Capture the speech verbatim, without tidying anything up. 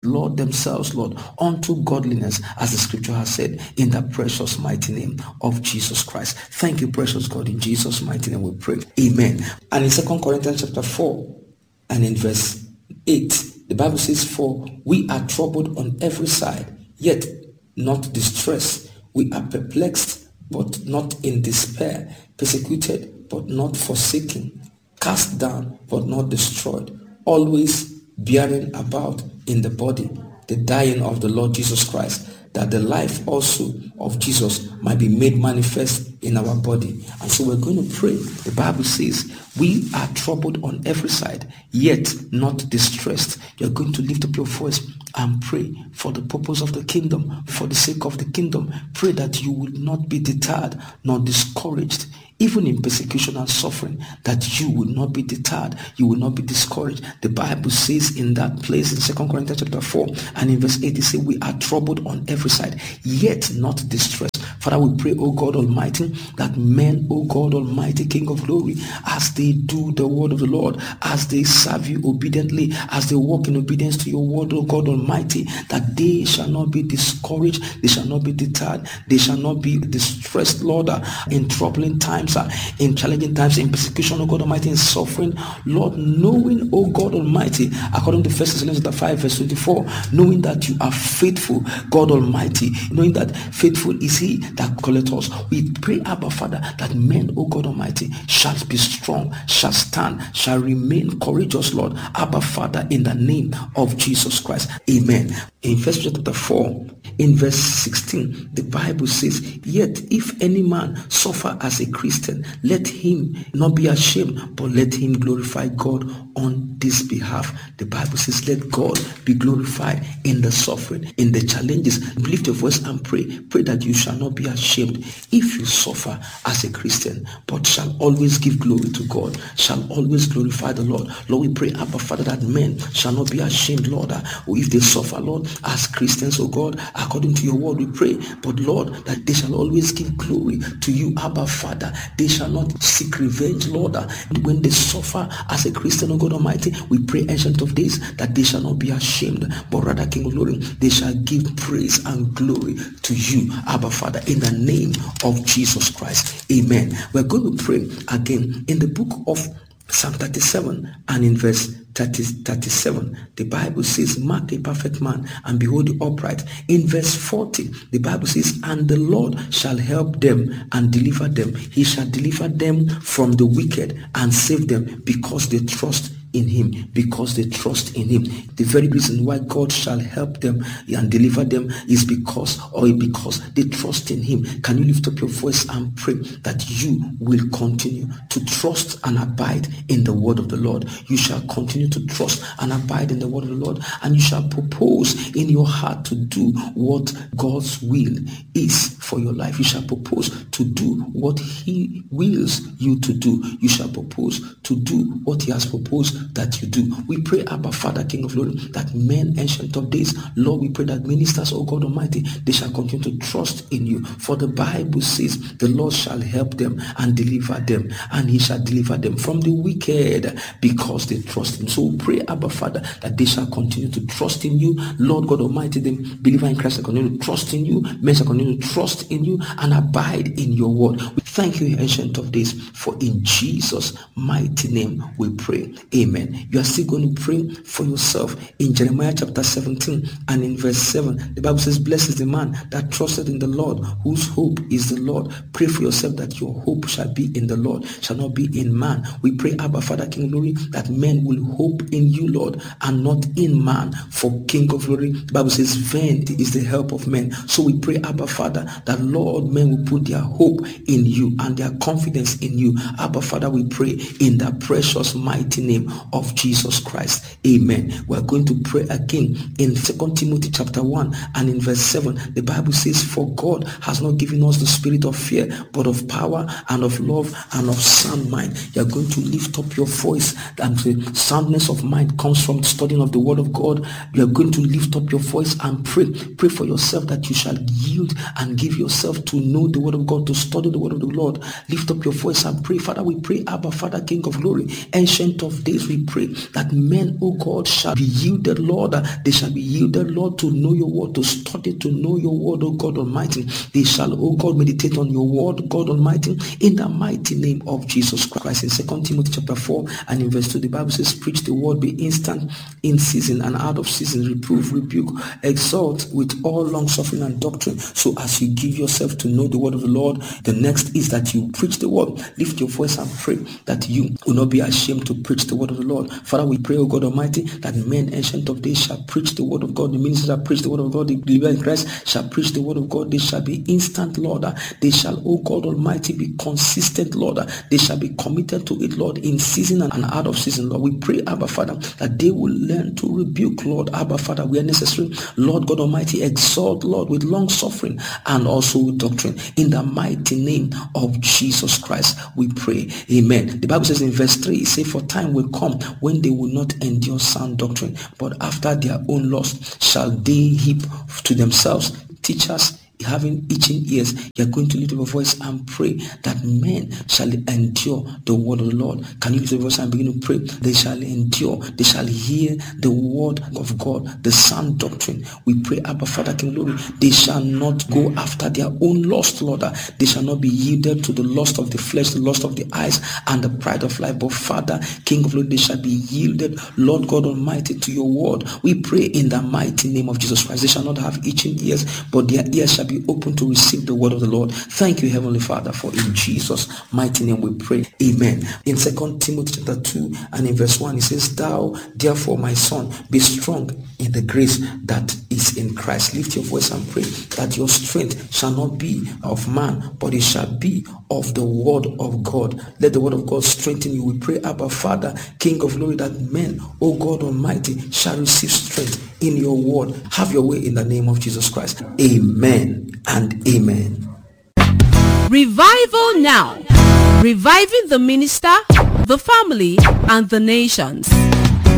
Lord, themselves, Lord, unto godliness, as the scripture has said, in the precious mighty name of Jesus Christ. Thank you, precious God. In Jesus' mighty name we pray. Amen. And in Second Corinthians chapter four and in verse eight, the Bible says, for we are troubled on every side, yet not distressed. We are perplexed, but not in despair. Persecuted, but not forsaken. Cast down, but not destroyed. Always bearing about in the body the dying of the Lord Jesus Christ, that the life also of Jesus might be made manifest in our body. And so we're going to pray. The Bible says, we are troubled on every side, yet not distressed. You're going to lift up your voice and pray for the purpose of the kingdom, for the sake of the kingdom. Pray that you will not be deterred nor discouraged, even in persecution and suffering, that you will not be deterred, you will not be discouraged. The Bible says in that place in Second Corinthians chapter four and in verse eight, it says, we are troubled on every side, yet not distressed. Father, we pray, O God Almighty, that men, O God Almighty, King of glory, as they do the word of the Lord, as they serve you obediently, as they walk in obedience to your word, O God Almighty, that they shall not be discouraged, they shall not be deterred, they shall not be distressed, Lord, uh, in troubling times, uh, in challenging times, in persecution, O God Almighty, in suffering, Lord, knowing, O God Almighty, according to First Thessalonians five, verse twenty-four, knowing that you are faithful, God Almighty, knowing that faithful is He that calleth us. We pray, Abba Father, that men, O God Almighty, shall be strong, shall stand, shall remain courageous, Lord. Abba Father, in the name of Jesus Christ. Amen. In First Peter chapter four, in verse sixteen, the Bible says, yet if any man suffer as a Christian, let him not be ashamed, but let him glorify God on this behalf. The Bible says, let God be glorified in the suffering, in the challenges. Lift your voice and pray. Pray that you shall not be ashamed if you suffer as a Christian, but shall always give glory to God, shall always glorify the Lord. Lord, we pray, Abba Father, that men shall not be ashamed, Lord, or if they suffer, Lord, as Christians, oh God, according to your word we pray, but Lord, that they shall always give glory to you, Abba Father. They shall not seek revenge, Lord, when they suffer as a Christian, oh God Almighty. We pray, Ancient of Days, that they shall not be ashamed, but rather, King of Glory, they shall give praise and glory to you, Abba Father, in the name of Jesus Christ. Amen. We're going to pray again in the book of Psalm thirty-seven and in verse thirty, thirty-seven, the Bible says, mark a perfect man and behold the upright. In verse forty, the Bible says, and the Lord shall help them and deliver them. He shall deliver them from the wicked and save them, because they trust in him, because they trust in him. The very reason why God shall help them and deliver them is because, or because they trust in him. Can you lift up your voice and pray that you will continue to trust and abide in the word of the Lord? You shall continue to trust and abide in the word of the Lord, and you shall propose in your heart to do what God's will is for your life. You shall propose to do what he wills you to do. You shall propose to do what he has proposed that you do. We pray, Abba Father, King of Glory, that men, Ancient of Days, Lord, we pray that ministers, O God Almighty, they shall continue to trust in you. For the Bible says, the Lord shall help them and deliver them, and he shall deliver them from the wicked, because they trust him. So we pray, Abba Father, that they shall continue to trust in you. Lord God Almighty, the believer in Christ shall continue to trust in you. Men shall continue to trust in you and abide in your word. We thank you, Ancient of Days, for in Jesus' mighty name we pray. Amen. You are still going to pray for yourself. In Jeremiah chapter seventeen and in verse seven, the Bible says, blessed is the man that trusted in the Lord, whose hope is the Lord. Pray for yourself that your hope shall be in the Lord, shall not be in man. We pray, Abba Father, King of Glory, that men will hope in you, Lord, and not in man. For King of Glory, the Bible says, vain is the help of men. So we pray, Abba Father, that Lord, men will put their hope in you and their confidence in you. Abba Father, we pray in the precious mighty name of Jesus Christ. Amen. We're going to pray again in Second Timothy chapter one and in verse seven. The Bible says, for God has not given us the spirit of fear, but of power and of love and of sound mind. You're going to lift up your voice, and the soundness of mind comes from the studying of the word of God. You're going to lift up your voice and pray. Pray for yourself that you shall yield and give yourself to know the word of God, to study the word of the Lord. Lift up your voice and pray. Father, we pray, Abba Father, King of Glory, Ancient of Days, Ghost, we pray that men, oh God, shall be yielded, Lord. They shall be yielded, Lord, to know your word, to study, to know your word, oh God Almighty. They shall, oh God, meditate on your word, God Almighty, in the mighty name of Jesus Christ. In Second Timothy chapter four and in verse two, the Bible says, preach the word, be instant in season and out of season, reprove, rebuke, exhort with all long suffering and doctrine. So as you give yourself to know the word of the Lord, the next is that you preach the word. Lift your voice and pray that you will not be ashamed to preach the word of the Lord. Father, we pray, O God Almighty, that men ancient of days shall preach the word of God. The ministers shall preach the word of God. The believers in Christ shall preach the word of God. They shall be instant, Lord. They shall, O God Almighty, be consistent, Lord. They shall be committed to it, Lord, in season and out of season, Lord. We pray, Abba Father, that they will learn to rebuke, Lord. Abba Father, where necessary, Lord God Almighty, exalt, Lord, with long suffering and also with doctrine. In the mighty name of Jesus Christ, we pray. Amen. The Bible says in verse three, it says, for time will come when they will not endure sound doctrine, but after their own lust shall they heap to themselves teachers having itching ears. You're going to lift up your voice and pray that men shall endure the word of the Lord. Can you lift up your voice and begin to pray? They shall endure, they shall hear the word of God, the sound doctrine. We pray, Abba Father, King Glory, they shall not go after their own lust, Lord. They shall not be yielded to the lust of the flesh, the lust of the eyes, and the pride of life. But Father, King of Glory, they shall be yielded, Lord God Almighty, to your word. We pray in the mighty name of Jesus Christ. They shall not have itching ears, but their ears shall be open to receive the word of the Lord. Thank you, Heavenly Father, for in Jesus' mighty name we pray. Amen. In Second Timothy chapter two and in verse one, it says, thou therefore, my son, be strong in the grace that is in Christ. Lift your voice and pray that your strength shall not be of man, but it shall be of the word of God. Let the word of God strengthen you. We pray, Abba Father, King of Glory, that men, O God Almighty, shall receive strength in your word. Have your way in the name of Jesus Christ. Amen and amen. Revival now. Reviving the minister, the family, and the nations.